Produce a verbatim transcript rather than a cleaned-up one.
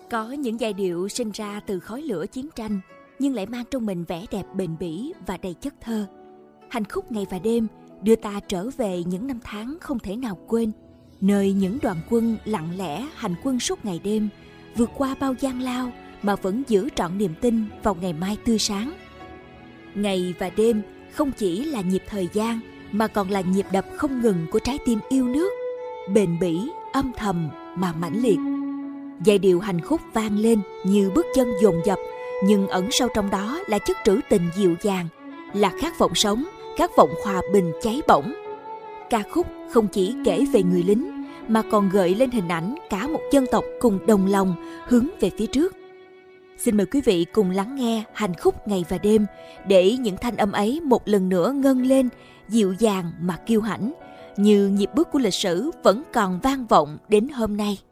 Có những giai điệu sinh ra từ khói lửa chiến tranh, nhưng lại mang trong mình vẻ đẹp bền bỉ và đầy chất thơ. Hành khúc Ngày và Đêm đưa ta trở về những năm tháng không thể nào quên, nơi những đoàn quân lặng lẽ hành quân suốt ngày đêm, vượt qua bao gian lao mà vẫn giữ trọn niềm tin vào ngày mai tươi sáng. Ngày và đêm không chỉ là nhịp thời gian, mà còn là nhịp đập không ngừng của trái tim yêu nước, bền bỉ, âm thầm mà mãnh liệt. Giai điệu hành khúc vang lên như bước chân dồn dập, nhưng ẩn sâu trong đó là chất trữ tình dịu dàng, là khát vọng sống, khát vọng hòa bình cháy bỏng. Ca khúc không chỉ kể về người lính, mà còn gợi lên hình ảnh cả một dân tộc cùng đồng lòng hướng về phía trước. Xin mời quý vị cùng lắng nghe hành khúc Ngày và Đêm, để những thanh âm ấy một lần nữa ngân lên, dịu dàng mà kiêu hãnh, như nhịp bước của lịch sử vẫn còn vang vọng đến hôm nay.